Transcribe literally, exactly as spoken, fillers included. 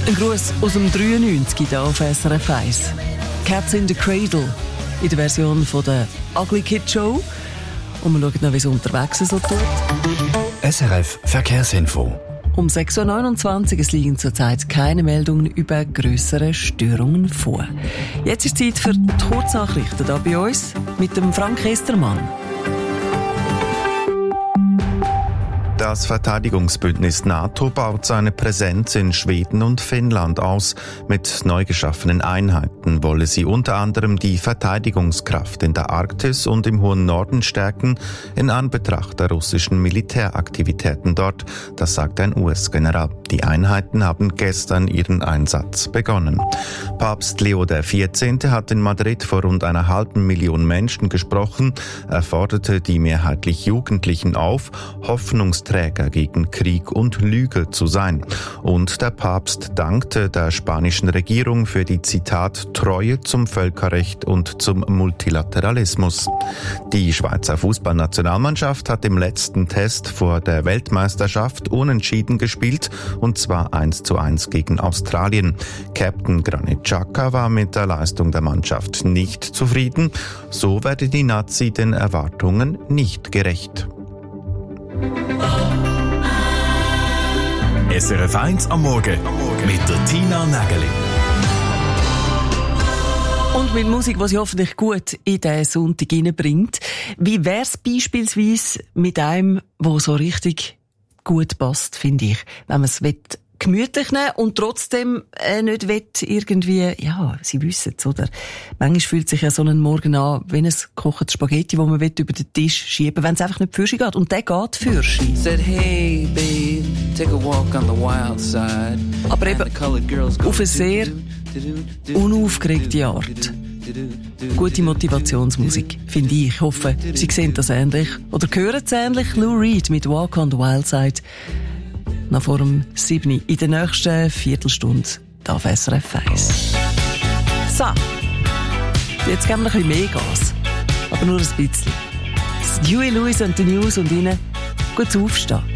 Ein Gruß aus dem dreiundneunzig hier auf S R F eins. Cats in the Cradle in der Version von der Ugly Kid Show. Und wir schauen noch, wie es unterwegs so tut. S R F Verkehrsinfo. Um sechs Uhr neunundzwanzig, es liegen zurzeit keine Meldungen über grössere Störungen vor. Jetzt ist Zeit für die Kurznachrichten hier bei uns mit dem Frank Estermann. Das Verteidigungsbündnis NATO baut seine Präsenz in Schweden und Finnland aus. Mit neu geschaffenen Einheiten wolle sie unter anderem die Verteidigungskraft in der Arktis und im hohen Norden stärken, in Anbetracht der russischen Militäraktivitäten dort. Das sagt ein U S-General. Die Einheiten haben gestern ihren Einsatz begonnen. Papst Leo der vierzehnte hat in Madrid vor rund einer halben Million Menschen gesprochen. Er forderte die mehrheitlich Jugendlichen auf, Hoffnungsträger gegen Krieg und Lüge zu sein. Und der Papst dankte der spanischen Regierung für die, Zitat, Treue zum Völkerrecht und zum Multilateralismus. Die Schweizer Fußballnationalmannschaft hat im letzten Test vor der Weltmeisterschaft unentschieden gespielt, und zwar eins zu eins gegen Australien. Captain Granit Xhaka war mit der Leistung der Mannschaft nicht zufrieden. So werde die Nazi den Erwartungen nicht gerecht. S R F eins am Morgen mit der Tina Nägeli. Und mit Musik, die sie hoffentlich gut in den Sonntag hineinbringt. Wie wär's beispielsweise mit einem, der so richtig gut passt, finde ich, wenn man es gemütlich nehmen und trotzdem äh, nicht will, irgendwie, ja, Sie wissen es, oder? Manchmal fühlt sich ja so ein Morgen an, wie ein gekochtes Spaghetti, das man will über den Tisch schieben, wenn es einfach nicht für sich geht. Und der geht für sich. Said, hey, babe, take a walk on the wild side. Aber eben auf eine sehr unaufgeregte Art. Gute Motivationsmusik, finde ich. Ich hoffe, Sie sehen das ähnlich. Oder hören es ähnlich. Lou Reed mit Walk on the Wild Side. Noch vor dem sieben in der nächsten Viertelstunde hier auf S R F eins. So, jetzt geben wir ein bisschen mehr Gas. Aber nur ein bisschen. Das Huey Lewis und die News und Ihnen gut aufstehen.